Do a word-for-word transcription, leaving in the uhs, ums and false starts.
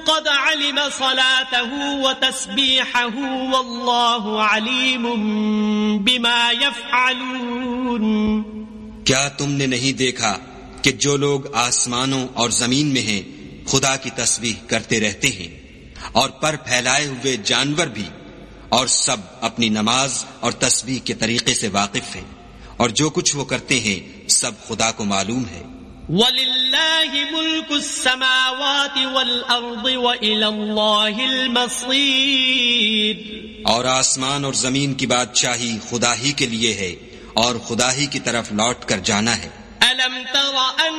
क़द अलिम सलातहु व तस्बीहहु वल्लाहु अलीमुम बिमा यफ़अलून। क्या तुमने नहीं देखा कि जो लोग आसमानों और जमीन में हैं खुदा की तस्बीह करते रहते हैं और पर फैलाए हुए जानवर भी, और सब अपनी नमाज और तस्बीह के तरीके से वाकिफ हैं, और जो कुछ वो करते हैं सब खुदा को मालूम है। वलिल्लाहि मुल्कुस समावाति वल अर्दि व इलल्लाहिल मसीर। और आसमान और जमीन की बादशाही खुदा ही के लिए है और खुदा ही की तरफ लौट कर जाना है। अलम तरा